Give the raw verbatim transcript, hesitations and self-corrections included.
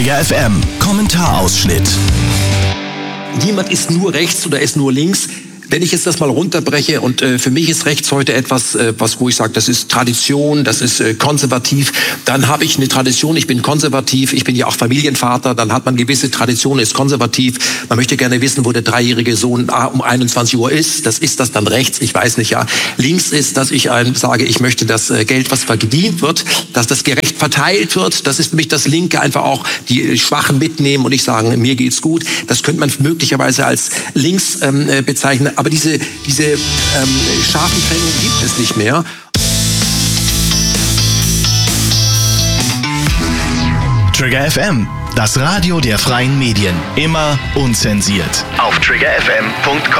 Trigger F M, Kommentarausschnitt. Niemand ist nur rechts oder ist nur links. Wenn ich jetzt das mal runterbreche und äh, für mich ist rechts heute etwas, äh, was wo ich sage, das ist Tradition, das ist äh, konservativ, dann habe ich eine Tradition, ich bin konservativ, ich bin ja auch Familienvater, dann hat man gewisse Traditionen, ist konservativ. Man möchte gerne wissen, wo der dreijährige Sohn ah, um einundzwanzig Uhr ist. Das ist das dann rechts, ich weiß nicht, ja. Links ist, dass ich einem sage, ich möchte das äh, Geld, was verdient wird, dass das gerecht verteilt wird. Das ist für mich das Linke, einfach auch die äh, Schwachen mitnehmen und nicht sagen, mir geht's gut. Das könnte man möglicherweise als links ähm, äh, bezeichnen. Aber diese, diese ähm, scharfen Trennungen gibt es nicht mehr. Trigger F M, das Radio der freien Medien. Immer unzensiert. Auf trigger f m punkt com